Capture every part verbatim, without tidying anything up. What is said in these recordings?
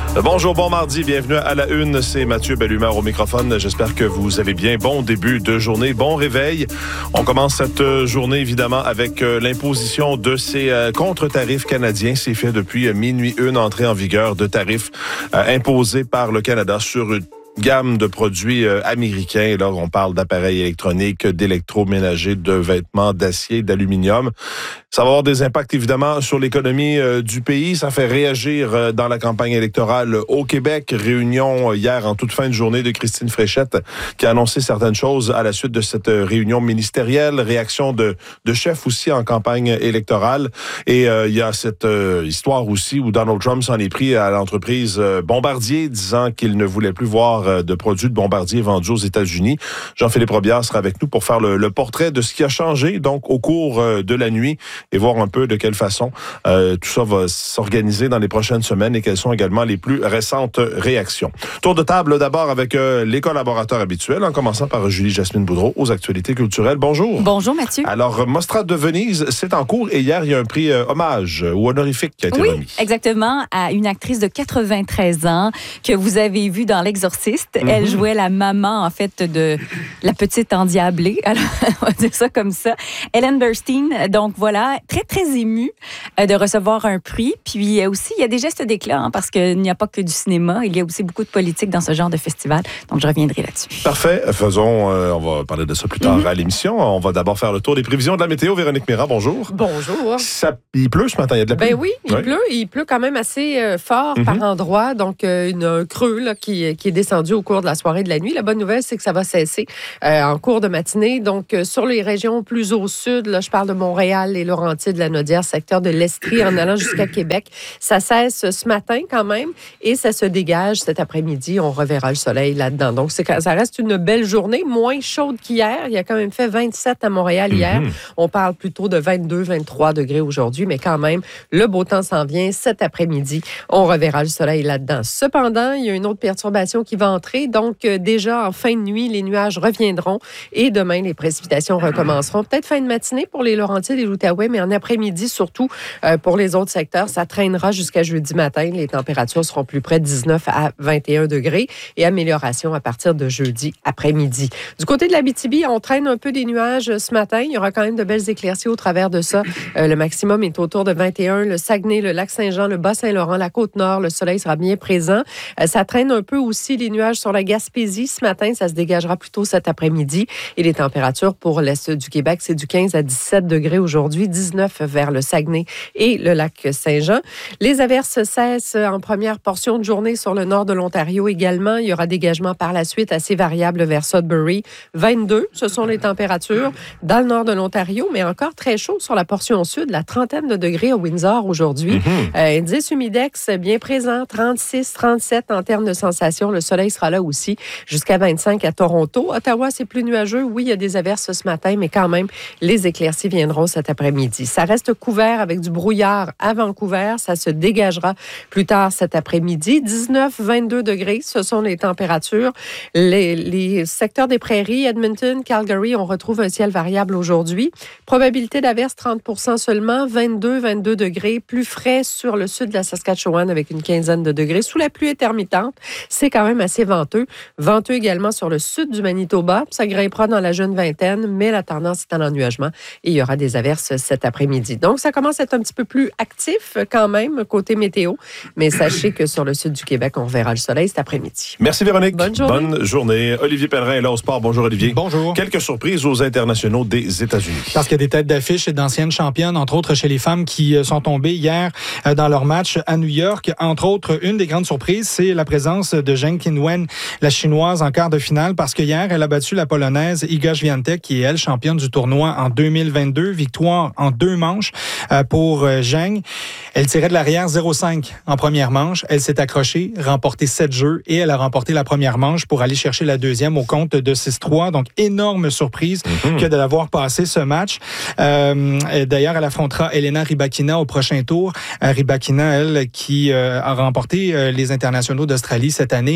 Bonjour, bon mardi, bienvenue à la une, c'est Mathieu Bellumeur au microphone. J'espère que vous allez bien. Bon début de journée, bon réveil. On commence cette journée évidemment avec l'imposition de ces contre-tarifs canadiens. C'est fait depuis minuit une, entrée en vigueur de tarifs imposés par le Canada sur une gamme de produits euh, américains. Là, on parle d'appareils électroniques, d'électroménagers, de vêtements, d'acier, d'aluminium. Ça va avoir des impacts, évidemment, sur l'économie euh, du pays. Ça fait réagir euh, dans la campagne électorale au Québec. Réunion euh, hier en toute fin de journée de Christine Fréchette qui a annoncé certaines choses à la suite de cette euh, réunion ministérielle. Réaction de, de chefs aussi en campagne électorale. Et euh, il y a cette euh, histoire aussi où Donald Trump s'en est pris à l'entreprise euh, Bombardier, disant qu'il ne voulait plus voir de produits de Bombardier vendus aux États-Unis. Jean-Philippe Robillard sera avec nous pour faire le, le portrait de ce qui a changé donc au cours euh, de la nuit et voir un peu de quelle façon euh, tout ça va s'organiser dans les prochaines semaines et quelles sont également les plus récentes réactions. Tour de table d'abord avec euh, les collaborateurs habituels, en commençant par Julie-Jasmine Boudreau aux actualités culturelles. Bonjour. Bonjour Mathieu. Alors, Mostra de Venise, c'est en cours et hier, il y a un prix euh, hommage ou honorifique qui a été oui, remis. Oui, exactement, à une actrice de quatre-vingt-treize ans que vous avez vue dans L'Exorciste. Mm-hmm. Elle jouait la maman, en fait, de la petite endiablée. Alors, on va dire ça comme ça. Ellen Burstyn, donc voilà, très, très émue euh, de recevoir un prix. Puis euh, aussi, il y a des gestes d'éclat, hein, parce qu'il n'y a pas que du cinéma. Il y a aussi beaucoup de politique dans ce genre de festival. Donc, je reviendrai là-dessus. Parfait. Faisons, euh, on va parler de ça plus tard mm-hmm. à l'émission. On va d'abord faire le tour des prévisions de la météo. Véronique Méran, bonjour. Bonjour. Ça, il pleut ce matin, il y a de la pluie. Ben oui, il oui. pleut. Il pleut quand même assez euh, fort mm-hmm. par endroits. Donc, euh, une, un creux là, qui, qui est descendu au cours de la soirée de la nuit. La bonne nouvelle, c'est que ça va cesser euh, en cours de matinée. Donc, euh, sur les régions plus au sud, là, je parle de Montréal, les Laurentides, la Naudière, secteur de l'Estrie, en allant jusqu'à Québec. Ça cesse ce matin quand même et ça se dégage cet après-midi. On reverra le soleil là-dedans. Donc, c'est, ça reste une belle journée, moins chaude qu'hier. Il y a quand même fait vingt-sept à Montréal hier. Mm-hmm. On parle plutôt de vingt-deux, vingt-trois degrés aujourd'hui, mais quand même, le beau temps s'en vient cet après-midi. On reverra le soleil là-dedans. Cependant, il y a une autre perturbation qui va entrer. Donc, euh, déjà en fin de nuit, les nuages reviendront et demain, les précipitations recommenceront. Peut-être fin de matinée pour les Laurentides et l'Outaouais, mais en après-midi, surtout euh, pour les autres secteurs, ça traînera jusqu'à jeudi matin. Les températures seront plus près de dix-neuf à vingt et un degrés et amélioration à partir de jeudi après-midi. Du côté de l'Abitibi, on traîne un peu des nuages ce matin. Il y aura quand même de belles éclaircies au travers de ça. Euh, le maximum est autour de vingt et un. Le Saguenay, le Lac-Saint-Jean, le Bas-Saint-Laurent, la Côte-Nord, le soleil sera bien présent. Euh, ça traîne un peu aussi les nuages sur la Gaspésie. Ce matin, ça se dégagera plutôt cet après-midi. Et les températures pour l'est du Québec, c'est du quinze à dix-sept degrés aujourd'hui, dix-neuf vers le Saguenay et le lac Saint-Jean. Les averses cessent en première portion de journée sur le nord de l'Ontario également. Il y aura dégagement par la suite assez variable vers Sudbury. vingt-deux, ce sont les températures dans le nord de l'Ontario, mais encore très chaud sur la portion sud, la trentaine de degrés au Windsor aujourd'hui. Mm-hmm. Euh, indice humidex bien présent, trente-six, trente-sept en termes de sensation. Le soleil sera là aussi jusqu'à vingt-cinq à Toronto. Ottawa, c'est plus nuageux. Oui, il y a des averses ce matin, mais quand même, les éclaircies viendront cet après-midi. Ça reste couvert avec du brouillard à Vancouver. Ça se dégagera plus tard cet après-midi. dix-neuf, vingt-deux degrés, ce sont les températures. Les, les secteurs des prairies, Edmonton, Calgary, on retrouve un ciel variable aujourd'hui. Probabilité d'averse trente pour cent seulement, vingt-deux, vingt-deux degrés. Plus frais sur le sud de la Saskatchewan avec une quinzaine de degrés. Sous la pluie intermittente, c'est quand même assez venteux. Venteux également sur le sud du Manitoba. Ça grimpera dans la jeune vingtaine, mais la tendance est à l'ennuagement et il y aura des averses cet après-midi. Donc, ça commence à être un petit peu plus actif quand même, côté météo. Mais sachez que sur le sud du Québec, on verra le soleil cet après-midi. Merci Véronique. Bonne journée. Bonne journée. Olivier Pellerin est là au sport. Bonjour Olivier. Bonjour. Quelques surprises aux internationaux des États-Unis. Parce qu'il y a des têtes d'affiche et d'anciennes championnes, entre autres chez les femmes, qui sont tombées hier dans leur match à New York. Entre autres, une des grandes surprises, c'est la présence de Zheng Qinwen, la chinoise, en quart de finale, parce que hier, elle a battu la polonaise Iga Świątek, qui est, elle, championne du tournoi en deux mille vingt-deux. Victoire en deux manches pour Zheng. Elle tirait de l'arrière zéro cinq en première manche. Elle s'est accrochée, remporté sept jeux et elle a remporté la première manche pour aller chercher la deuxième au compte de six trois. Donc, énorme surprise mm-hmm. que de l'avoir passé ce match. Euh, d'ailleurs, elle affrontera Elena Rybakina au prochain tour. Rybakina, elle, qui euh, a remporté euh, les internationaux d'Australie cette année et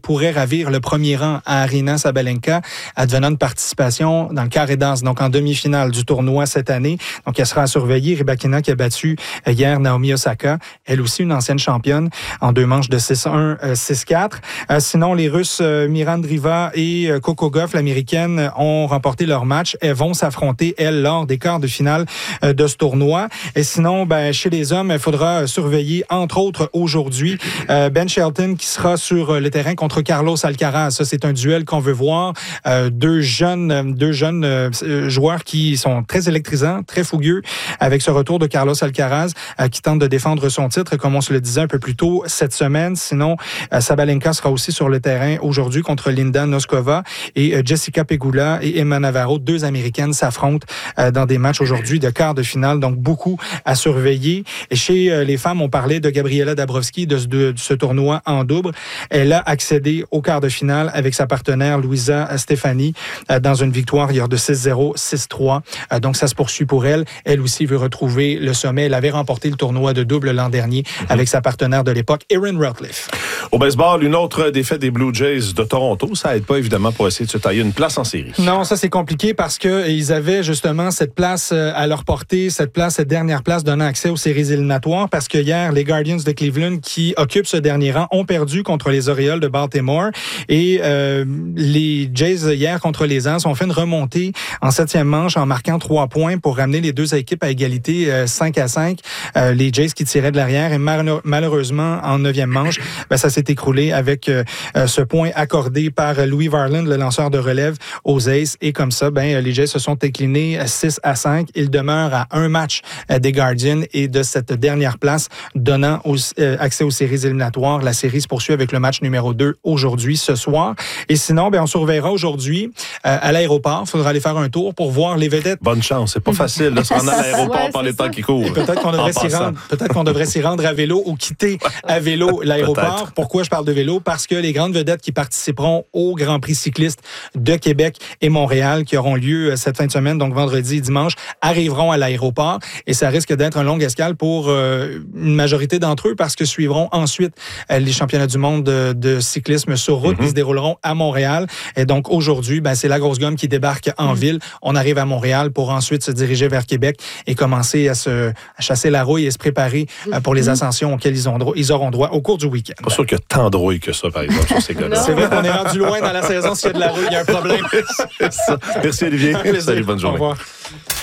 pourrait ravir le premier rang à Aryna Sabalenka, advenant une participation dans le carré d'as, donc en demi-finale du tournoi cette année. Donc, elle sera à surveiller. Rybakina qui a battu hier Naomi Osaka, elle aussi une ancienne championne, en deux manches de six un, six quatre. Euh, sinon, les Russes euh, Miran Driva et euh, Coco Gauff, l'américaine, ont remporté leur match. Elles vont s'affronter, elles, lors des quarts de finale euh, de ce tournoi. Et sinon, ben, chez les hommes, il faudra surveiller, entre autres, aujourd'hui, euh, Ben Shelton qui sera sur le terrain contre Carlos Alcaraz. Ça, c'est un duel qu'on veut voir. Euh, deux jeunes, deux jeunes euh, joueurs qui sont très électrisants, très fougueux, avec ce retour de Carlos Alcaraz euh, qui tente de défendre son titre, comme on se le disait un peu plus tôt cette semaine. Sinon, euh, Sabalenka sera aussi sur le terrain aujourd'hui contre Linda Noskova et euh, Jessica Pegula et Emma Navarro, deux Américaines, s'affrontent euh, dans des matchs aujourd'hui de quart de finale. Donc, beaucoup à surveiller. Et chez euh, les femmes, on parlait de Gabriela Dabrowski, de, de, de ce tournoi en double. Elle a accédé au quart de finale avec sa partenaire Luisa Stefani euh, dans une victoire hier de six zéro, six trois. Euh, donc, ça se poursuit pour elle. Elle aussi veut retrouver le sommet. Elle avait remporté le tournoi de double l'an dernier mm-hmm. avec sa partenaire de l'époque, Erin Routliffe. Au baseball, une autre défaite des Blue Jays de Toronto. Ça aide pas, évidemment, pour essayer de se tailler une place en série. Non, ça, c'est compliqué parce qu'ils avaient justement cette place à leur portée, cette place, cette dernière place donnant accès aux séries éliminatoires parce que hier, les Guardians de Cleveland, qui occupent ce dernier rang, ont perdu contre les Orioles de Baltimore. Et euh, les Jays, hier, contre les As, ont fait une remontée en septième manche en marquant trois points pour ramener les deux équipes à égalité euh, cinq à cinq. Euh, les Jays qui tiraient de l'arrière et mal- malheureusement, en neuvième manche, ben, ça s'est écroulé avec euh, ce point accordé par Louis Varland, le lanceur de relève aux Aces. Et comme ça, ben, les Jays se sont inclinés six à cinq. Ils demeurent à un match des Guardians et de cette dernière place donnant aux, euh, accès aux séries éliminatoires. La série se poursuit avec le match numéro deux aujourd'hui, ce soir. Et sinon, ben, on surveillera aujourd'hui euh, à l'aéroport. Il faudra aller faire un tour pour voir les vedettes. Bonne chance. C'est pas facile de se rendre à l'aéroport ouais, par les temps ça. qui courent. Et peut-être qu'on devrait s'y rendre. Peut-être qu'on devrait s'y rendre à vélo ou quitter à vélo l'aéroport. Peut-être. Pourquoi je parle de vélo? Parce que les grandes vedettes qui participeront au Grand Prix cycliste de Québec et Montréal, qui auront lieu cette fin de semaine, donc vendredi et dimanche, arriveront à l'aéroport. Et ça risque d'être un long escale pour euh, une majorité d'entre eux parce que suivront ensuite euh, les championnats du monde de, de cyclisme sur route mm-hmm. qui se dérouleront à Montréal. Et donc aujourd'hui, ben, c'est la grosse gomme qui débarque en mm-hmm. ville. On arrive à Montréal pour ensuite se diriger vers Québec et commencer à se à chasser la rouille et se préparer euh, pour les ascensions auxquelles ils, ont droit, ils auront droit au cours du week-end. Pas sûr qu'il y a tant de rouille que ça, par exemple, sur ces gars-là. C'est vrai qu'on est rendu loin dans la saison. S'il y a de la rouille, il y a un problème. C'est ça. Merci, Olivier. Salut, bonne journée. Au revoir.